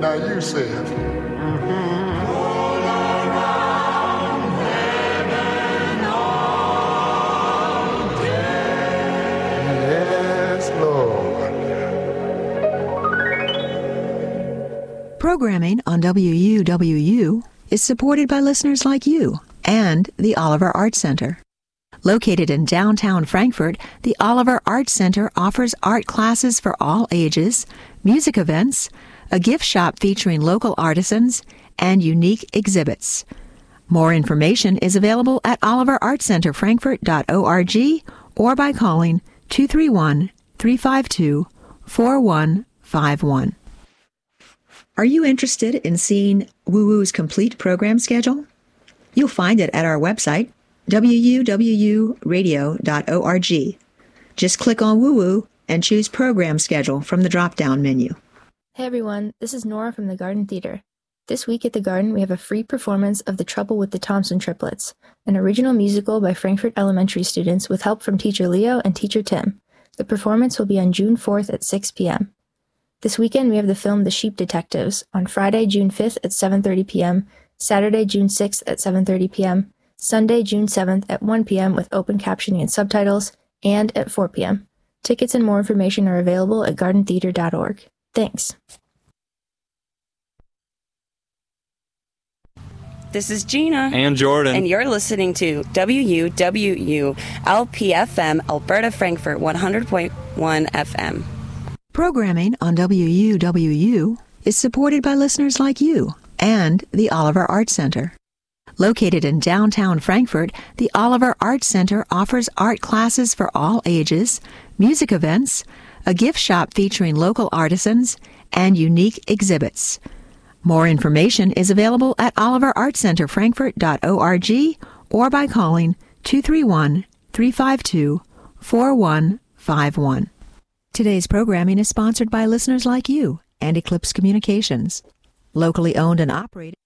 Now you say it. All around heaven all day. Yes, Lord. Programming on WUWU is supported by listeners like you and the Oliver Art Center. Located in downtown Frankfort, the Oliver Art Center offers art classes for all ages, music events, a gift shop featuring local artisans, and unique exhibits. More information is available at oliverartcenterfrankfurt.org or by calling 231-352-4151. Are you interested in seeing WUWU's complete program schedule? You'll find it at our website, wuwuradio.org. Just click on WUWU and choose Program Schedule from the drop-down menu. Hey everyone, this is Nora from the Garden Theater. This week at the Garden, we have a free performance of The Trouble with the Thompson Triplets, an original musical by Frankfort Elementary students with help from Teacher Leo and Teacher Tim. The performance will be on June 4th at 6 p.m. This weekend, we have the film The Sheep Detectives on Friday, June 5th at 7:30 p.m., Saturday, June 6th at 7:30 p.m., Sunday, June 7th at 1 p.m. with open captioning and subtitles, and at 4 p.m. Tickets and more information are available at gardentheater.org. Thanks. This is Gina. And Jordan. And you're listening to WUWU LPFM Alberta Frankfurt 100.1 FM. Programming on WUWU is supported by listeners like you and the Oliver Art Center. Located in downtown Frankfort, the Oliver Art Center offers art classes for all ages, music events, a gift shop featuring local artisans, and unique exhibits. More information is available at oliverartcenterfrankfurt.org or by calling 231-352-4151. Today's programming is sponsored by listeners like you and Eclipse Communications. Locally owned and operated.